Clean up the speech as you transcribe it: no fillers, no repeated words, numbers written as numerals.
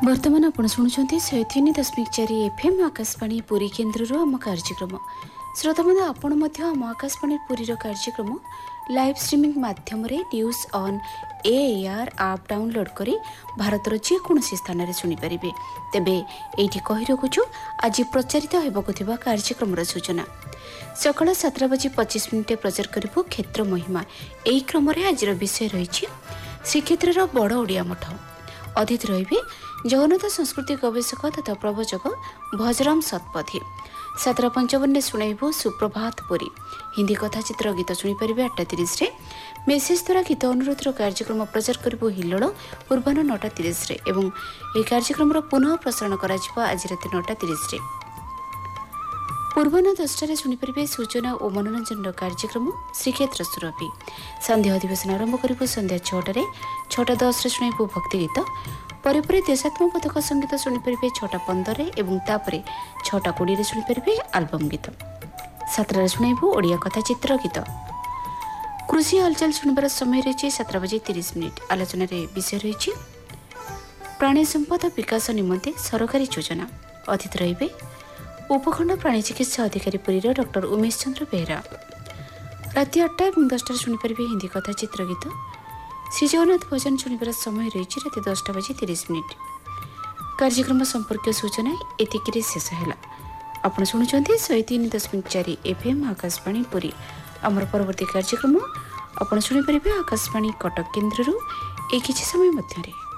वर्तमान आपण शुणुंट 103.4 FM आकाशवाणी पुरी केन्द्र आम कार्यक्रम श्रोता मैंने आपण आम आकाशवाणी पुरी कार्यक्रम लाइव स्ट्रीमिंग माध्यम न्यूज ऑन AIR आप डाउनलोड करी भारतर जेकोसी स्थान में शुणिपारे तेबे ये कही रखुचु आज प्रचारित होगा कार्यक्रम सूचना सकाल 7:25 प्रचार करूँ क्षेत्र महिमा यही क्रम आज विषय रही श्रीक्षेत्र बड़ ओडिया मठ अतिथि रही जगन्नाथ संस्कृति गवेषक तथा प्रवचक भजराम सतपथी 7:55 शुणु सुप्रभात पुरी हिंदी कथाचित्र गीत शुणिपारे 8:30 मेसेज द्वारा गीत अनुरोधर कार्यक्रम प्रचार करूँ हिल्लोड़ पूर्वाह्न 9:30 एवं यह कार्यक्रम पुनः प्रसारण कर आज रात 9:30 पूर्वाह्न 10टार शुणिपारे सूचना और मनोरंजन कार्यक्रम श्रीक्षेत्र सुरभि संध्या अधिवेशन आरंभ करूँ संध्या 6टार 6:10 शुणु भक्ति गीत पर देशात्मक संगीत शुणिपारे 6:15 और तापर 6:20 शुणिपारे आलबम गीत 7टार शुणु ओडिया कथाचित्र गीत कृषि हलचल शुणवार समय रही 7:30 आलोचन विषय रही प्राणी संपद विकास निमंते सरकारी योजना अतिथि रही उपखंड प्राणी चिकित्सा अधिकारी पुरी डॉक्टर उमेश चंद्र बेहरा राति 8 और 10टार शुणिपारे हिंदी कथाचित्र गीत श्री जगन्नाथ भजन शुणवार समय रही राति 10:30 कार्यक्रम संपर्क सूचना एतिकी शेष है आपण शुणुंट 103.4 FM आकाशवाणी पुरी आमर परवर्ती कार्यक्रम आपण शुणिपारे आकाशवाणी कटक केन्द्र एक समय मध्य